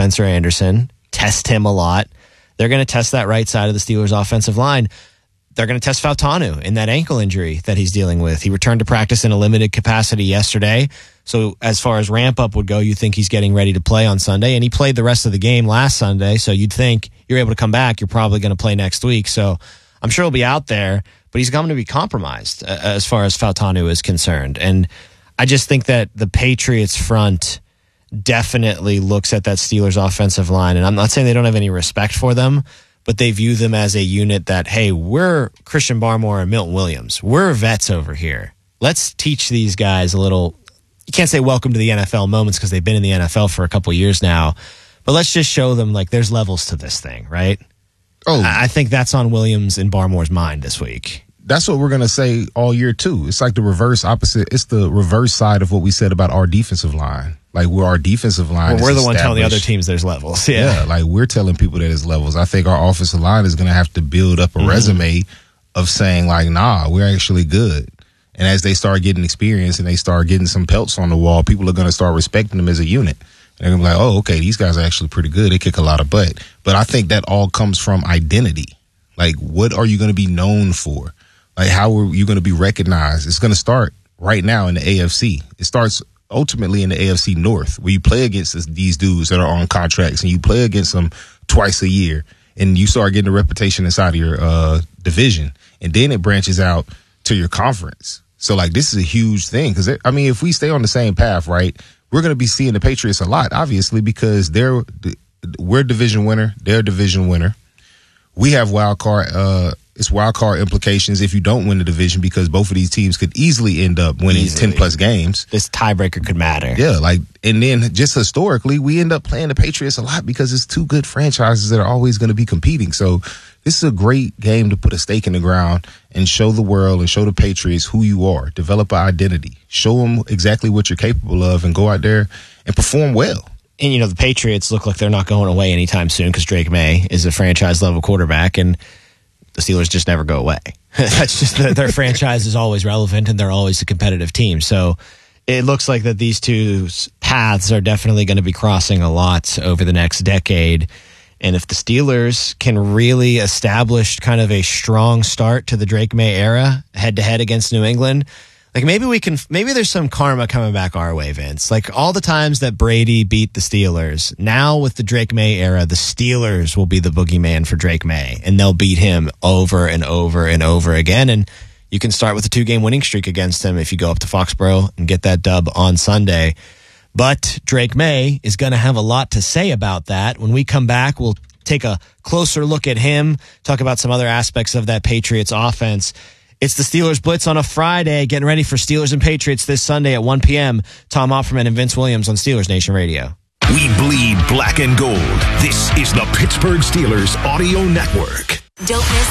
Spencer Anderson, test him a lot. They're going to test that right side of the Steelers' offensive line. They're going to test Fautanu in that ankle injury that he's dealing with. He returned to practice in a limited capacity yesterday. So as far as ramp up would go, you think he's getting ready to play on Sunday. And he played the rest of the game last Sunday. So you'd think you're able to come back. You're probably going to play next week. So I'm sure he'll be out there, but he's going to be compromised as far as Fautanu is concerned. And I just think that the Patriots front definitely looks at that Steelers offensive line. And I'm not saying they don't have any respect for them, but they view them as a unit that, hey, we're Christian Barmore and Milton Williams. We're vets over here. Let's teach these guys a little, you can't say welcome to the NFL moments because they've been in the NFL for a couple years now, but let's just show them like there's levels to this thing, right? Oh, I think that's on Williams and Barmore's mind this week. That's what we're going to say all year, too. It's like the reverse opposite. It's the reverse side of what we said about our defensive line. Like, where our defensive line we're the one telling the other teams there's levels. Yeah, like we're telling people that there's levels. I think our offensive line is going to have to build up a resume of saying, like, nah, we're actually good. And as they start getting experience and they start getting some pelts on the wall, people are going to start respecting them as a unit. They're going to be like, oh, okay, these guys are actually pretty good. They kick a lot of butt. But I think that all comes from identity. Like, what are you going to be known for? Like, how are you going to be recognized? It's going to start right now in the AFC. It starts ultimately in the AFC North, where you play against these dudes that are on contracts and you play against them twice a year and you start getting a reputation inside of your division. And then it branches out to your conference. So, like, this is a huge thing because, I mean, if we stay on the same path, right, we're going to be seeing the Patriots a lot, obviously, because we're division winner. They're division winner. We have wild card implications if you don't win the division because both of these teams could easily end up winning 10-plus games. This tiebreaker could matter. Yeah, like, and then just historically, we end up playing the Patriots a lot because it's two good franchises that are always going to be competing. So this is a great game to put a stake in the ground and show the world and show the Patriots who you are. Develop an identity. Show them exactly what you're capable of and go out there and perform well. And, you know, the Patriots look like they're not going away anytime soon because Drake May is a franchise-level quarterback, and the Steelers just never go away. That's just their franchise is always relevant, and they're always a competitive team. So it looks like that these two paths are definitely going to be crossing a lot over the next decade. And if the Steelers can really establish kind of a strong start to the Drake May era head-to-head against New England, like maybe there's some karma coming back our way, Vince. Like all the times that Brady beat the Steelers, now with the Drake May era, the Steelers will be the boogeyman for Drake May, and they'll beat him over and over and over again. And you can start with a 2-game winning streak against him if you go up to Foxborough and get that dub on Sunday. But Drake May is going to have a lot to say about that. When we come back, we'll take a closer look at him, talk about some other aspects of that Patriots offense. It's the Steelers Blitz on a Friday, getting ready for Steelers and Patriots this Sunday at 1 p.m. Tom Offerman and Vince Williams on Steelers Nation Radio. We bleed black and gold. This is the Pittsburgh Steelers Audio Network. Don't miss